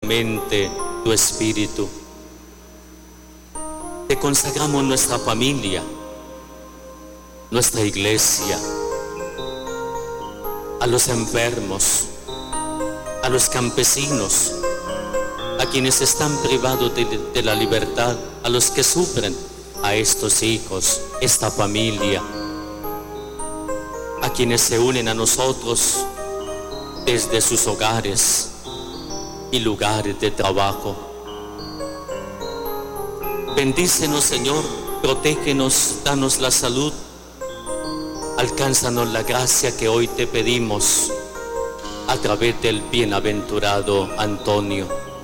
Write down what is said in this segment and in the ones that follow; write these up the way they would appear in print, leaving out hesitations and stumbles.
mente, tu espíritu. Te consagramos nuestra familia, nuestra iglesia, a los enfermos, a los campesinos, a quienes están privados de la libertad, a los que sufren, a estos hijos, esta familia, a quienes se unen a nosotros desde sus hogares y lugares de trabajo. Bendícenos, Señor, protégenos, danos la salud, alcánzanos la gracia que hoy te pedimos a través del bienaventurado Antonio.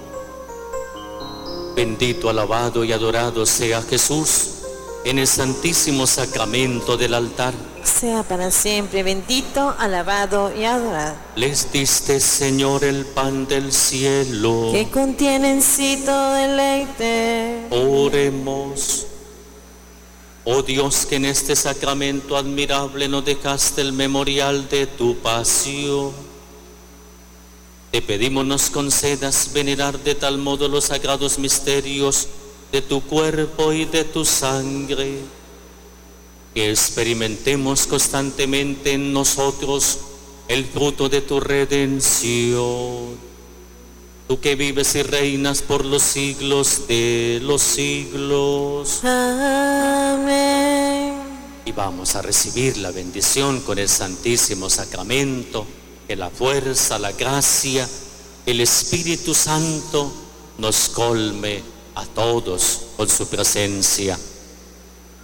Bendito, alabado y adorado sea Jesús en el santísimo sacramento del altar. Sea para siempre bendito, alabado y adorado. Les diste, Señor, el pan del cielo, que contiene en sí todo deleite. Oremos. Oh Dios, que en este sacramento admirable nos dejaste el memorial de tu pasión, te pedimos nos concedas venerar de tal modo los sagrados misterios de tu cuerpo y de tu sangre, que experimentemos constantemente en nosotros el fruto de tu redención. Tú que vives y reinas por los siglos de los siglos. Amén. Y vamos a recibir la bendición con el Santísimo Sacramento, que la fuerza, la gracia, el Espíritu Santo nos colme a todos con su presencia.